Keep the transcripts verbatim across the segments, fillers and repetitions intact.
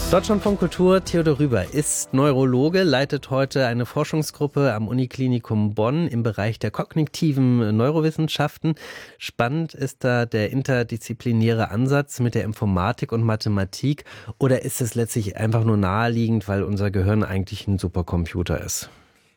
Deutschlandfunk Kultur, Theodor Rüber ist Neurologe, leitet heute eine Forschungsgruppe am Uniklinikum Bonn im Bereich der kognitiven Neurowissenschaften. Spannend ist da der interdisziplinäre Ansatz mit der Informatik und Mathematik, oder ist es letztlich einfach nur naheliegend, weil unser Gehirn eigentlich ein Supercomputer ist?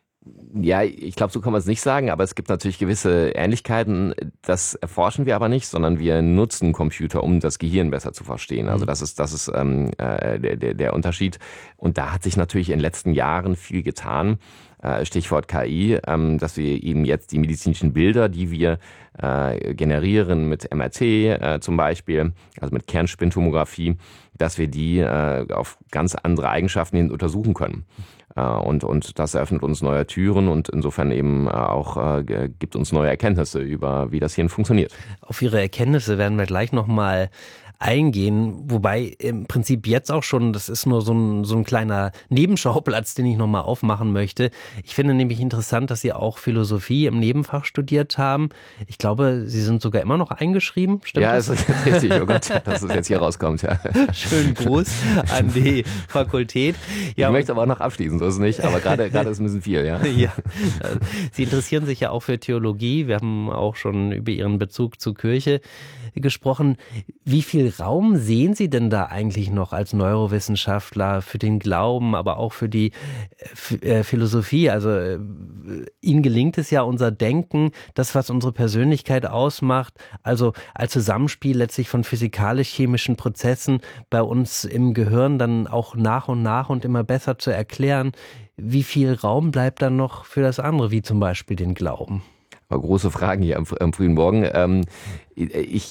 Ja, ich glaube, so kann man es nicht sagen, aber es gibt natürlich gewisse Ähnlichkeiten. Das erforschen wir aber nicht, sondern wir nutzen Computer, um das Gehirn besser zu verstehen. Also das ist das ist ähm, äh, der, der, der Unterschied. Und da hat sich natürlich in den letzten Jahren viel getan. Äh, Stichwort K I, ähm, dass wir eben jetzt die medizinischen Bilder, die wir äh, generieren mit M R T äh, zum Beispiel, also mit Kernspintomographie, dass wir die äh, auf ganz andere Eigenschaften hin untersuchen können. Und, und das eröffnet uns neue Türen und insofern eben auch äh, gibt uns neue Erkenntnisse über, wie das Hirn funktioniert. Auf Ihre Erkenntnisse werden wir gleich nochmal eingehen, wobei im Prinzip jetzt auch schon, das ist nur so ein, so ein kleiner Nebenschauplatz, den ich nochmal aufmachen möchte. Ich finde nämlich interessant, dass Sie auch Philosophie im Nebenfach studiert haben. Ich glaube, Sie sind sogar immer noch eingeschrieben, stimmt ja, das? Ja, das ist richtig. Oh Gott, dass es jetzt hier rauskommt. Ja. Schönen Gruß an die Fakultät. Ja, ich möchte aber auch noch abschließen, so ist es nicht, aber gerade gerade ist ein bisschen viel. Ja. Ja. Sie interessieren sich ja auch für Theologie. Wir haben auch schon über Ihren Bezug zur Kirche gesprochen. Wie viel Raum sehen Sie denn da eigentlich noch als Neurowissenschaftler für den Glauben, aber auch für die äh, Philosophie? Also äh, Ihnen gelingt es ja, unser Denken, das, was unsere Persönlichkeit ausmacht, also als Zusammenspiel letztlich von physikalisch-chemischen Prozessen bei uns im Gehirn dann auch nach und nach und immer besser zu erklären. Wie viel Raum bleibt dann noch für das andere, wie zum Beispiel den Glauben? Große Fragen hier am, am frühen Morgen. Ähm, ich,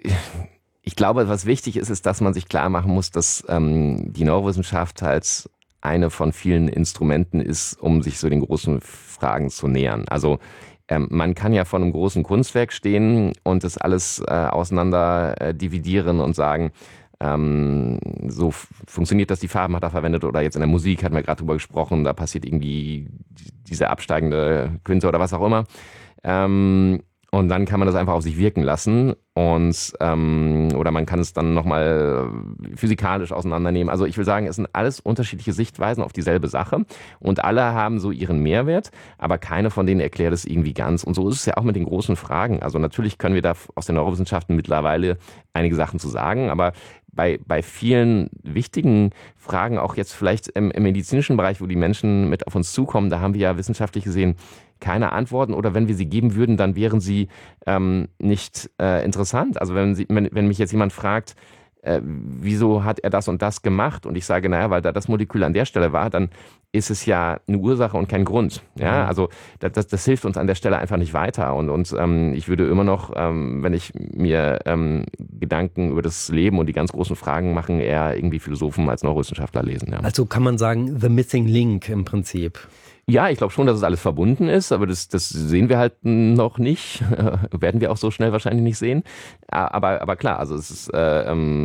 ich glaube, was wichtig ist, ist, dass man sich klar machen muss, dass ähm, die Neurowissenschaft halt eine von vielen Instrumenten ist, um sich so den großen Fragen zu nähern. Also ähm, man kann ja vor einem großen Kunstwerk stehen und das alles äh, auseinander äh, dividieren und sagen, Ähm, so f- funktioniert das, die Farben hat er verwendet, oder jetzt in der Musik hatten wir gerade drüber gesprochen, da passiert irgendwie diese absteigende Quinte oder was auch immer. Ähm, und dann kann man das einfach auf sich wirken lassen und ähm, oder man kann es dann nochmal physikalisch auseinandernehmen. Also ich will sagen, es sind alles unterschiedliche Sichtweisen auf dieselbe Sache und alle haben so ihren Mehrwert, aber keine von denen erklärt es irgendwie ganz. Und so ist es ja auch mit den großen Fragen. Also natürlich können wir da aus den Neurowissenschaften mittlerweile einige Sachen zu sagen, aber bei, bei vielen wichtigen Fragen, auch jetzt vielleicht im, im medizinischen Bereich, wo die Menschen mit auf uns zukommen, da haben wir ja wissenschaftlich gesehen keine Antworten, oder wenn wir sie geben würden, dann wären sie ähm, nicht äh, interessant. Also wenn, sie, wenn, wenn mich jetzt jemand fragt, äh, wieso hat er das und das gemacht, und ich sage, naja, weil da das Molekül an der Stelle war, dann ist es ja eine Ursache und kein Grund. Ja, also das, das, das hilft uns an der Stelle einfach nicht weiter. Und, und ähm, ich würde immer noch, ähm, wenn ich mir ähm, Gedanken über das Leben und die ganz großen Fragen machen, eher irgendwie Philosophen als Neurowissenschaftler lesen. Ja. Also kann man sagen, the missing link im Prinzip. Ja, ich glaube schon, dass es alles verbunden ist, aber das, das sehen wir halt noch nicht. Werden wir auch so schnell wahrscheinlich nicht sehen. Aber, aber klar, also es ist, äh,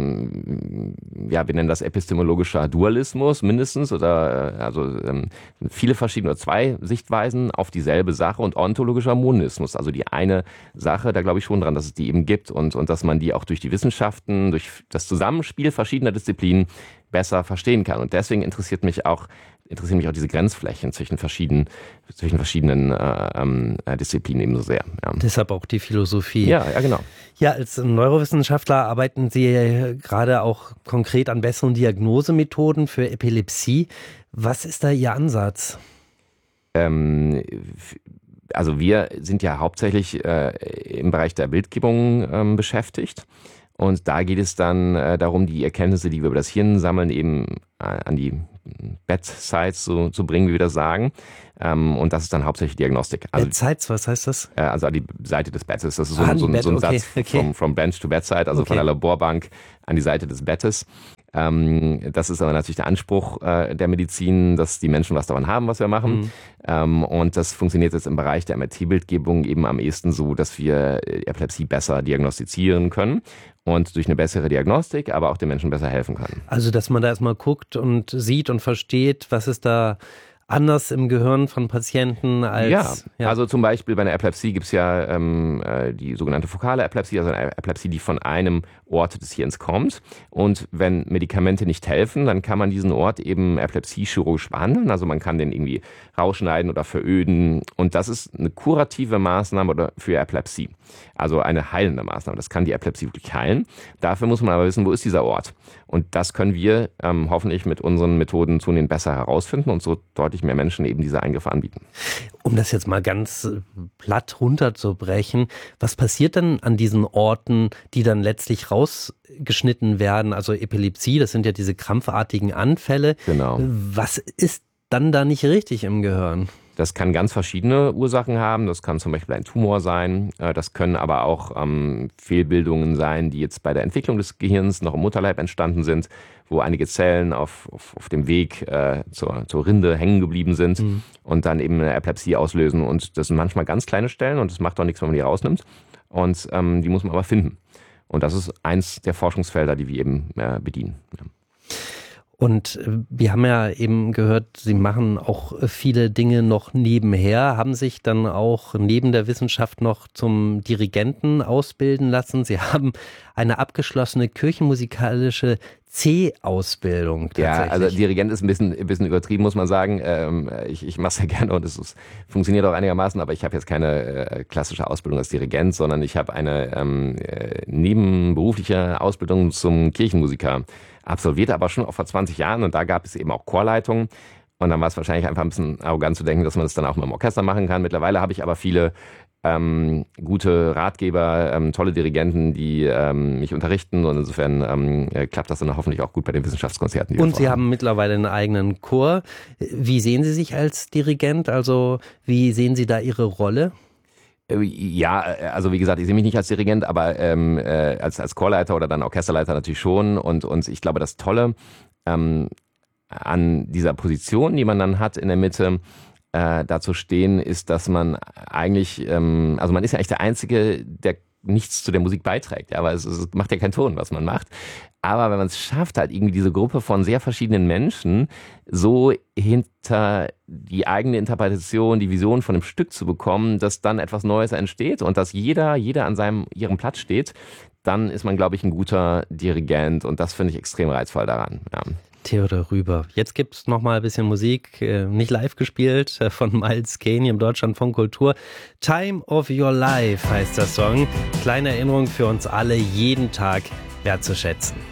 ähm, ja, wir nennen das epistemologischer Dualismus mindestens, oder äh, also ähm, viele verschiedene, oder zwei Sichtweisen auf dieselbe Sache, und ontologischer Monismus, also die eine Sache, da glaube ich schon dran, dass es die eben gibt und, und dass man die auch durch die Wissenschaften, durch das Zusammenspiel verschiedener Disziplinen besser verstehen kann. Und deswegen interessiert mich auch interessieren mich auch diese Grenzflächen zwischen verschiedenen, zwischen verschiedenen äh, äh, Disziplinen ebenso sehr. Ja. Deshalb auch die Philosophie. Ja, ja, genau. Ja, als Neurowissenschaftler arbeiten Sie gerade auch konkret an besseren Diagnosemethoden für Epilepsie. Was ist da Ihr Ansatz? Ähm, also wir sind ja hauptsächlich äh, im Bereich der Bildgebung ähm, beschäftigt. Und da geht es dann äh, darum, die Erkenntnisse, die wir über das Hirn sammeln, eben äh, an die Bedsides so, zu bringen, wie wir das sagen. Ähm, und das ist dann hauptsächlich Diagnostik. Also, Bedsides, was heißt das? Äh, also an die Seite des Bettes. Das ist so, ah, ein, so, ein, so ein okay, Satz okay. From, from bench to bedside, also okay. Von der Laborbank an die Seite des Bettes. Ähm, das ist aber natürlich der Anspruch äh, der Medizin, dass die Menschen was davon haben, was wir machen. Mhm. Ähm, und das funktioniert jetzt im Bereich der M R T-Bildgebung eben am ehesten so, dass wir Epilepsie besser diagnostizieren können und durch eine bessere Diagnostik aber auch den Menschen besser helfen können. Also, dass man da erstmal guckt und sieht und versteht, was ist da anders im Gehirn von Patienten als... Ja, ja. also zum Beispiel bei einer Epilepsie gibt es ja ähm, die sogenannte fokale Epilepsie, also eine Epilepsie, die von einem Ort des Hirns kommt. Und wenn Medikamente nicht helfen, dann kann man diesen Ort eben epilepsiechirurgisch behandeln. Also man kann den irgendwie rausschneiden oder veröden. Und das ist eine kurative Maßnahme für Epilepsie. Also eine heilende Maßnahme. Das kann die Epilepsie wirklich heilen. Dafür muss man aber wissen, wo ist dieser Ort? Und das können wir ähm, hoffentlich mit unseren Methoden zunehmend besser herausfinden und so deutlich mehr Menschen eben diese Eingriffe anbieten. Um das jetzt mal ganz platt runterzubrechen, was passiert denn an diesen Orten, die dann letztlich rausgeschnitten werden? Also Epilepsie, das sind ja diese krampfartigen Anfälle. Genau. Was ist dann da nicht richtig im Gehirn? Das kann ganz verschiedene Ursachen haben. Das kann zum Beispiel ein Tumor sein. Das können aber auch ähm, Fehlbildungen sein, die jetzt bei der Entwicklung des Gehirns noch im Mutterleib entstanden sind, wo einige Zellen auf, auf, auf dem Weg äh, zur, zur Rinde hängen geblieben sind mhm. und dann eben eine Epilepsie auslösen. Und das sind manchmal ganz kleine Stellen und das macht auch nichts, wenn man die rausnimmt. Und ähm, die muss man aber finden. Und das ist eins der Forschungsfelder, die wir eben äh, bedienen. Ja. Und wir haben ja eben gehört, Sie machen auch viele Dinge noch nebenher, haben sich dann auch neben der Wissenschaft noch zum Dirigenten ausbilden lassen. Sie haben eine abgeschlossene kirchenmusikalische C-Ausbildung. Ja, also Dirigent ist ein bisschen, ein bisschen übertrieben, muss man sagen. Ähm, ich ich mache es ja gerne und es ist, funktioniert auch einigermaßen, aber ich habe jetzt keine äh, klassische Ausbildung als Dirigent, sondern ich habe eine ähm, äh, nebenberufliche Ausbildung zum Kirchenmusiker absolviert, aber schon auch vor zwanzig Jahren und da gab es eben auch Chorleitungen. Und dann war es wahrscheinlich einfach ein bisschen arrogant zu denken, dass man das dann auch mit dem Orchester machen kann. Mittlerweile habe ich aber viele ähm, gute Ratgeber, ähm, tolle Dirigenten, die ähm, mich unterrichten und insofern ähm, klappt das dann hoffentlich auch gut bei den Wissenschaftskonzerten. Die und Sie haben mittlerweile einen eigenen Chor. Wie sehen Sie sich als Dirigent? Also wie sehen Sie da Ihre Rolle? Ja, also wie gesagt, ich sehe mich nicht als Dirigent, aber ähm, äh, als, als Chorleiter oder dann Orchesterleiter natürlich schon. Und, und ich glaube, das Tolle ähm, an dieser Position, die man dann hat in der Mitte, äh, da zu stehen, ist, dass man eigentlich, ähm, also man ist ja eigentlich der Einzige, der nichts zu der Musik beiträgt, ja, weil es, es macht ja keinen Ton, was man macht. Aber wenn man es schafft, halt irgendwie diese Gruppe von sehr verschiedenen Menschen so hinter die eigene Interpretation, die Vision von einem Stück zu bekommen, dass dann etwas Neues entsteht und dass jeder, jeder an seinem, ihrem Platz steht, dann ist man, glaube ich, ein guter Dirigent und das finde ich extrem reizvoll daran, ja. Theodor Rüber. Jetzt gibt es noch mal ein bisschen Musik, äh, nicht live gespielt, äh, von Miles Kane im Deutschlandfunk Kultur. Time of Your Life heißt der Song. Kleine Erinnerung für uns alle, jeden Tag wertzuschätzen.